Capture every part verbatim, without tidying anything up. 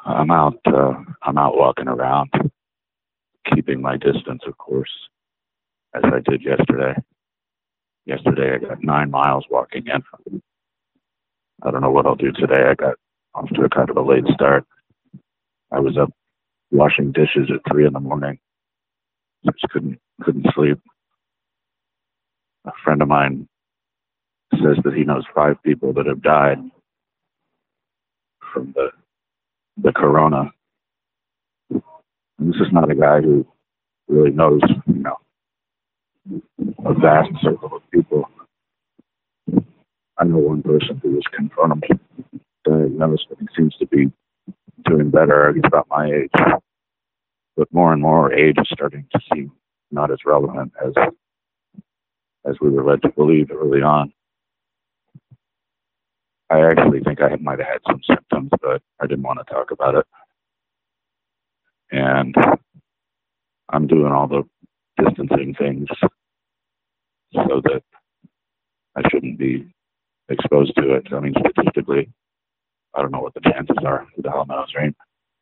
I'm out. Uh, I'm out walking around, keeping my distance, of course, as I did yesterday. Yesterday, I got nine miles walking in. I don't know what I'll do today. I got off to a kind of a late start. I was up washing dishes at three in the morning. Just couldn't couldn't sleep. A friend of mine says that he knows five people that have died from the the corona. And this is not a guy who really knows, you know, a vast circle of people. I know one person who was confirmed diagnosed, and he seems to be doing better. He's about my age. But more and more, age is starting to seem not as relevant as as we were led to believe early on. I actually think I might have had some symptoms, but I didn't want to talk about it. And I'm doing all the distancing things so that I shouldn't be exposed to it. I mean, statistically, I don't know what the chances are. Who the hell knows, right?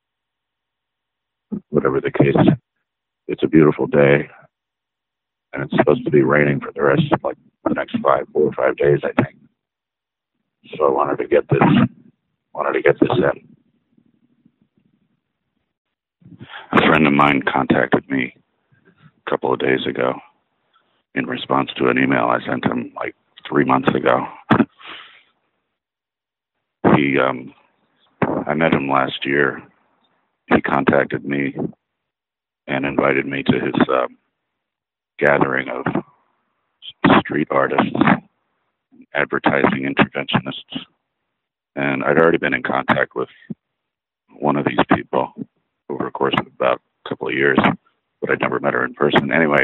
Whatever the case, it's a beautiful day, and it's supposed to be raining for the rest of like the next five, four or five days, I think. So I wanted to get this, wanted to get this in. A friend of mine contacted me a couple of days ago in response to an email I sent him like three months ago. he, um, I met him last year. He contacted me and invited me to his uh, gathering of street artists, advertising interventionists. And I'd already been in contact with one of these people over a course of about a couple of years, but I'd never met her in person. Anyway,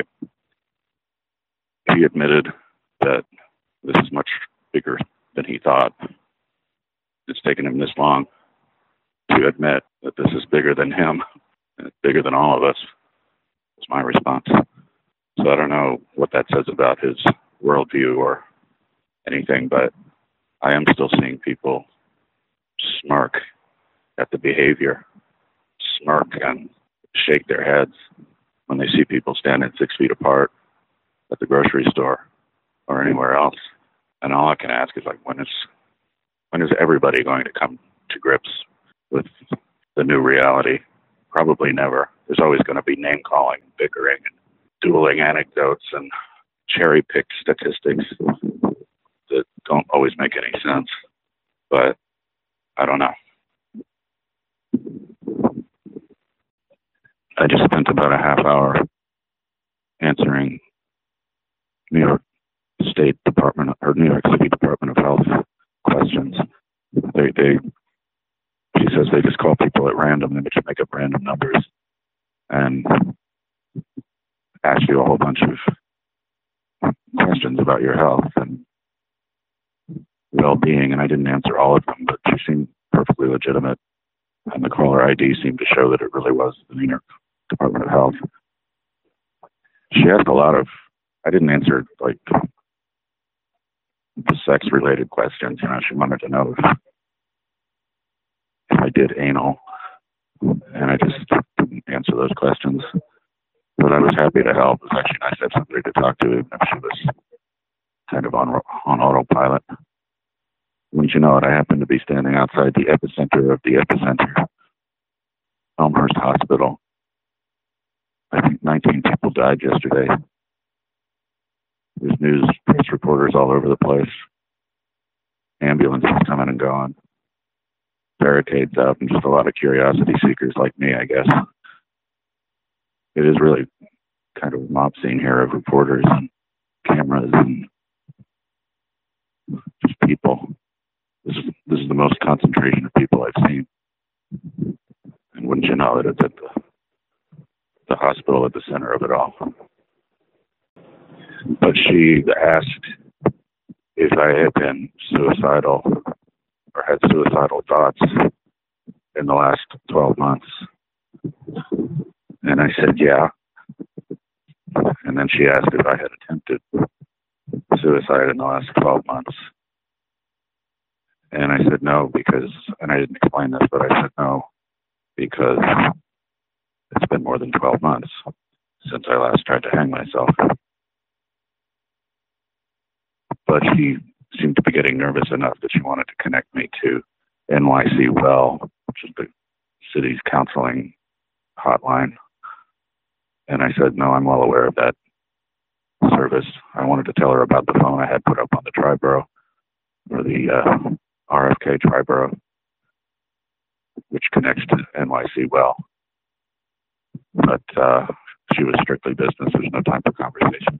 he admitted that this is much bigger than he thought. It's taken him this long to admit that this is bigger than him, and it's bigger than all of us, was my response. So I don't know what that says about his worldview or anything, but I am still seeing people smirk at the behavior, smirk and shake their heads when they see people standing six feet apart at the grocery store or anywhere else. And all I can ask is, like, when is when is everybody going to come to grips with the new reality? Probably never. There's always going to be name-calling, bickering, and dueling anecdotes and cherry-picked statistics that don't always make any sense. But I don't know. I just spent about a half hour answering New York State Department or New York City Department of Health questions. They, they, she says they just call people at random. They just make up random numbers and ask you a whole bunch of questions about your health and well-being. And I didn't answer all of them, but she seemed perfectly legitimate. And the caller I D seemed to show that it really was the New York Department of Health. She asked a lot of, I didn't answer like the sex-related questions. You know, she wanted to know if, if I did anal, and I just didn't answer those questions. But I was happy to help. It was actually nice to have somebody to talk to, even if she was kind of on on autopilot. Wouldn't you know it, I happened to be standing outside the epicenter of the epicenter, Elmhurst Hospital. I think nineteen people died yesterday. There's news, press reporters all over the place. Ambulances coming and going. Barricades up, and just a lot of curiosity seekers like me, I guess. It is really kind of a mob scene here of reporters and cameras and just people. This is, this is the most concentration of people I've seen. And wouldn't you know it, it's at the, the hospital at the center of it all. But she asked if I had been suicidal or had suicidal thoughts in the last twelve months. And I said, yeah. And then she asked if I had attempted suicide in the last twelve months. And I said no, because, and I didn't explain this, but I said no, because it's been more than twelve months since I last tried to hang myself. But she seemed to be getting nervous enough that she wanted to connect me to N Y C Well, which is the city's counseling hotline. And I said, no, I'm well aware of that service. I wanted to tell her about the phone I had put up on the Triborough, or the uh, R F K Triborough, which connects to N Y C Well. But uh, she was strictly business. There's no time for conversation.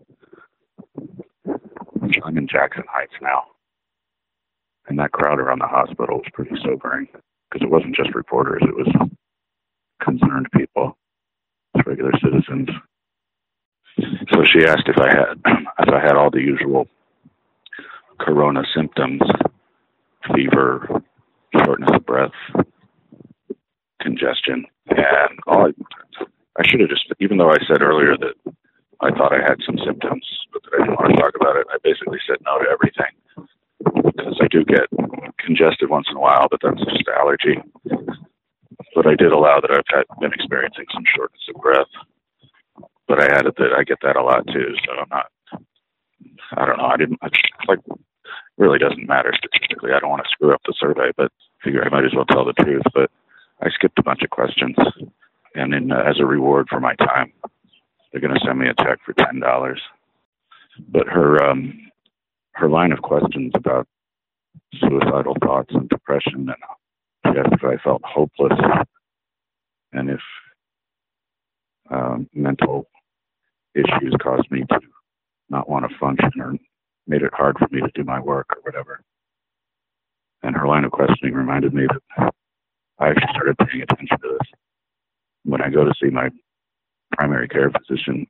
I'm in Jackson Heights now, and that crowd around the hospital was pretty sobering, because it wasn't just reporters, it was concerned people, regular citizens. So she asked if I had if I had all the usual corona symptoms: fever, shortness of breath, congestion, and all. I, I should have just, even though I said earlier that I thought I had some symptoms, but that I didn't want to talk about it, I basically said no to everything, because I do get congested once in a while, but that's just allergy. But I did allow that I've had, been experiencing some shortness of breath. But I added that I get that a lot too, so I'm not, I don't know, I didn't, it's like, really doesn't matter statistically. I don't want to screw up the survey, but I figure I might as well tell the truth. But I skipped a bunch of questions, and in, uh, as a reward for my time, they're going to send me a check for ten dollars. But her, um, her line of questions about suicidal thoughts and depression, and she asked if I felt hopeless, and if um, mental issues caused me to not want to function or made it hard for me to do my work or whatever. And her line of questioning reminded me that I actually started paying attention to this. When I go to see my primary care physician,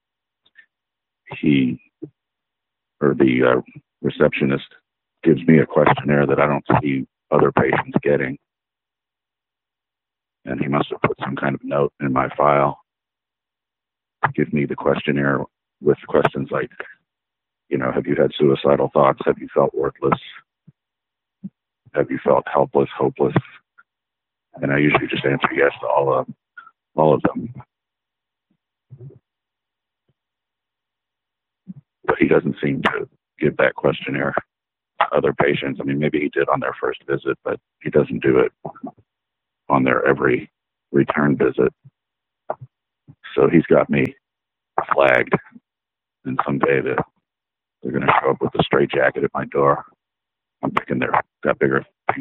he, or the uh, receptionist, gives me a questionnaire that I don't see other patients getting. And he must have put some kind of note in my file to give me the questionnaire with questions like, you know, have you had suicidal thoughts? Have you felt worthless? Have you felt helpless, hopeless? And I usually just answer yes to all of, all of them. But he doesn't seem to give that questionnaire to other patients. I mean, maybe he did on their first visit, but he doesn't do it on their every return visit. So he's got me flagged, and someday the, they're going to show up with a straitjacket at my door. I'm thinking they've got bigger